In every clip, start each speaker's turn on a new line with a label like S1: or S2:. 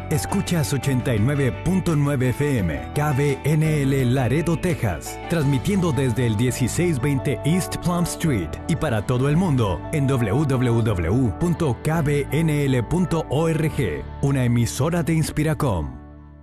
S1: Escuchas 89.9 FM, KBNL Laredo, Texas, transmitiendo desde el 1620 East Plum Street y para todo el mundo en www.kbnl.org, una emisora de Inspiracom.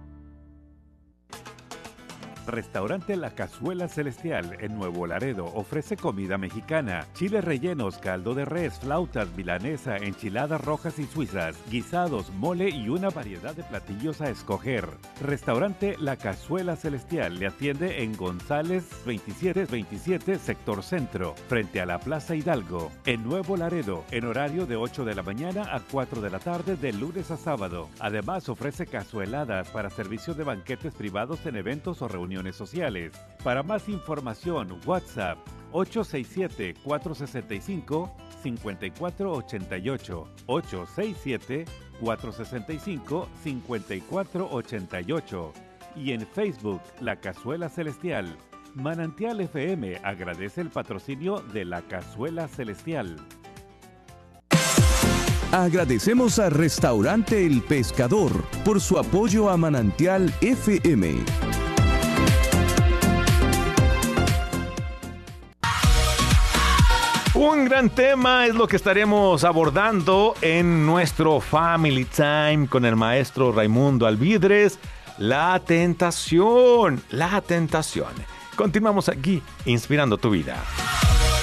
S2: Restaurante La Cazuela Celestial en Nuevo Laredo ofrece comida mexicana, chiles rellenos, caldo de res, flautas, milanesa, enchiladas rojas y suizas, guisados, mole y una variedad de platillos a escoger. Restaurante La Cazuela Celestial le atiende en González 2727 Sector Centro, frente a la Plaza Hidalgo, en Nuevo Laredo, en horario de 8 de la mañana a 4 de la tarde de lunes a sábado. Además ofrece cazueladas para servicio de banquetes privados en eventos o reuniones sociales. Para más información, WhatsApp 867-465-5488, 867-465-5488 y en Facebook La Cazuela Celestial. Manantial FM agradece el patrocinio de La Cazuela Celestial.
S3: Agradecemos a Restaurante El Pescador por su apoyo a Manantial FM.
S4: Un gran tema es lo que estaremos abordando en nuestro Family Time con el maestro Raimundo Alvidres. La tentación. Continuamos aquí, inspirando tu vida.